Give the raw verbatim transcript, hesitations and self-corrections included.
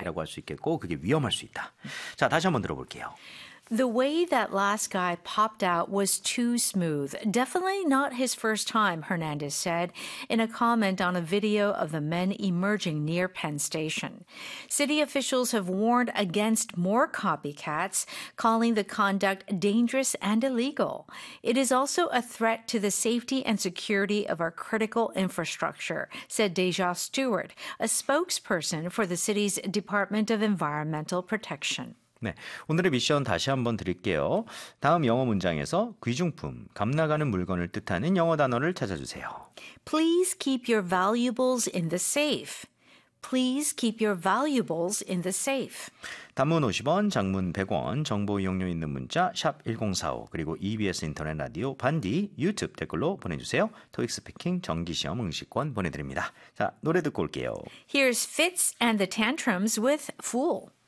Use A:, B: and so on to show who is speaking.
A: 이라고 할 수 있겠고 그게 위험할 수 있다. 자, 다시 한번 들어볼게요.
B: The way that last guy popped out was too smooth. Definitely not his first time, Hernandez said in a comment on a video of the men emerging near Penn Station. City officials have warned against more copycats, calling the conduct dangerous and illegal. It is also a threat to the safety and security of our critical infrastructure, said Deja Stewart, a spokesperson for the city's Department of Environmental Protection.
A: 네, 오늘의 미션 다시 한번 드릴게요. 다음 영어 문장에서 귀중품, 값나가는 물건을 뜻하는 영어 단어를 찾아주세요.
B: Please keep your valuables in the safe. Please keep your valuables in the safe.
A: 단문 오십 원, 장문 백 원, 정보 이용료 있는 문자 샵 일공사오 그리고 이비에스 인터넷 라디오 반디 유튜브 댓글로 보내주세요. 토익 스피킹 정기시험 응시권 보내드립니다. 자, 노래 듣고 올게요.
B: Here's Fitz and the Tantrums with Fool.